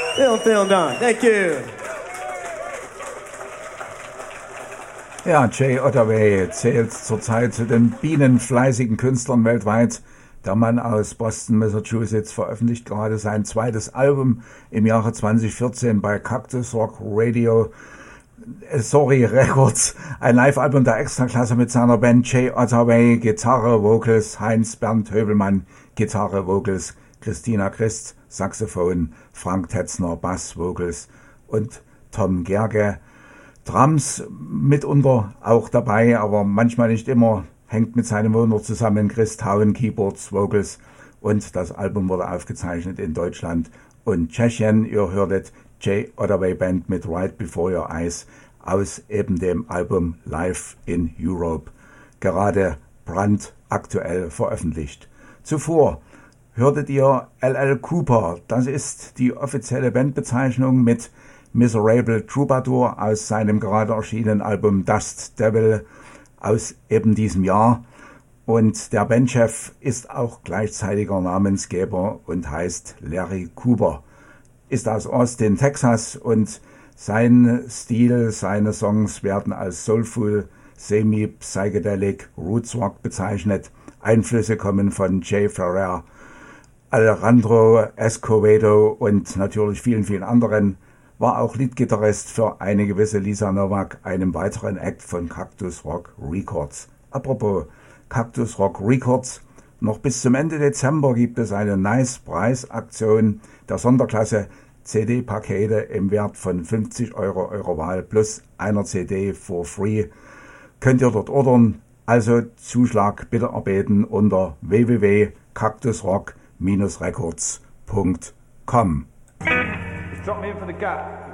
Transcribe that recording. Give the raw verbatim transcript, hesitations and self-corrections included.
Vielen, vielen Dank. Thank you. Ja, Jay Ottaway zählt zurzeit zu den bienenfleißigen Künstlern weltweit. Der Mann aus Boston, Massachusetts, veröffentlicht gerade sein zweites Album im Jahre zwanzig vierzehn bei Cactus Rock Radio, äh, sorry, Records, ein Live-Album der Extraklasse mit seiner Band Jay Ottaway, Gitarre, Vocals, Heinz-Bernd Höbelmann, Gitarre, Vocals, Christina Christ, Saxophon, Frank Tetzner, Bass, Vocals und Tom Gerge, Drums mitunter auch dabei, aber manchmal nicht immer, hängt mit seinem Owner zusammen, Chris Tauen, Keyboards, Vocals, und das Album wurde aufgezeichnet in Deutschland und Tschechien. Ihr hörtet Jay Ottaway Band mit Right Before Your Eyes aus eben dem Album Live in Europe, gerade brandaktuell veröffentlicht. Zuvor hörtet ihr L L Cooper, das ist die offizielle Bandbezeichnung, mit Miserable Troubadour aus seinem gerade erschienenen Album Dust Devil aus eben diesem Jahr. Und der Bandchef ist auch gleichzeitiger Namensgeber und heißt Larry Cooper. Ist aus Austin, Texas, und sein Stil, seine Songs werden als Soulful, Semi-Psychedelic, Roots Rock bezeichnet. Einflüsse kommen von Jay Ferrer, Alejandro Escovedo und natürlich vielen, vielen anderen. War auch Leadgitarrist für eine gewisse Lisa Novak, einem weiteren Act von Cactus Rock Records. Apropos Cactus Rock Records, noch bis zum Ende Dezember gibt es eine Nice-Preis-Aktion der Sonderklasse C D-Pakete im Wert von fünfzig Euro eurer Wahl plus einer C D for free. Könnt ihr dort ordern, also Zuschlag bitte erbeten unter w w w punkt cactus rock records punkt com. Drop me in for the gap.